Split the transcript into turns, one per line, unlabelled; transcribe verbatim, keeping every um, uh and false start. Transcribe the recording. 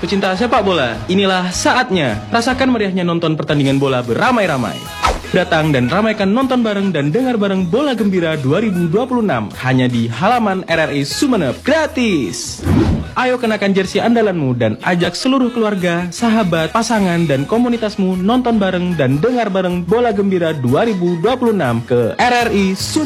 Pecinta sepak bola, inilah saatnya. Rasakan meriahnya nonton pertandingan bola beramai-ramai. Datang dan ramaikan nonton bareng dan dengar bareng Bola Gembira dua ribu dua puluh enam hanya di halaman R R I Sumeneb, gratis. Ayo kenakan jersey andalanmu dan ajak seluruh keluarga, sahabat, pasangan, dan komunitasmu nonton bareng dan dengar bareng Bola Gembira dua ribu dua puluh enam ke R R I Sumeneb.